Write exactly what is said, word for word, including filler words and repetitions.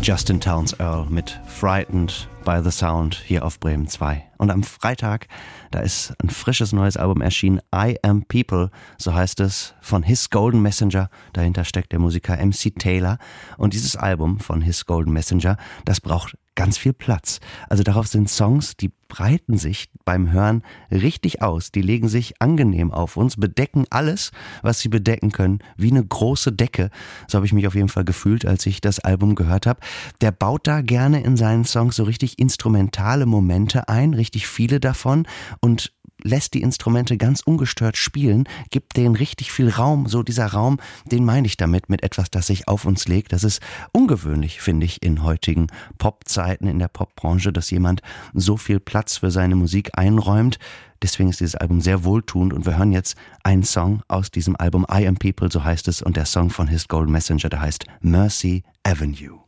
Justin Townes Earl mit Frightened by the Sound hier auf Bremen zwei. Und am Freitag, da ist ein frisches neues Album erschienen, I Am People, so heißt es, von His Golden Messenger. Dahinter steckt der Musiker M C Taylor. Und dieses Album von His Golden Messenger, das braucht ganz viel Platz. Also darauf sind Songs, die breiten sich beim Hören richtig aus. Die legen sich angenehm auf uns, bedecken alles, was sie bedecken können, wie eine große Decke. So habe ich mich auf jeden Fall gefühlt, als ich das Album gehört habe. Der baut da gerne in seinen Songs so richtig instrumentale Momente ein, richtig viele davon, und lässt die Instrumente ganz ungestört spielen, gibt denen richtig viel Raum. So dieser Raum, den meine ich damit, mit etwas, das sich auf uns legt. Das ist ungewöhnlich, finde ich, in heutigen Popzeiten, in der Popbranche, dass jemand so viel Platz für seine Musik einräumt. Deswegen ist dieses Album sehr wohltuend und wir hören jetzt einen Song aus diesem Album, I Am People, so heißt es, und der Song von His Golden Messenger, der heißt Mercy Avenue.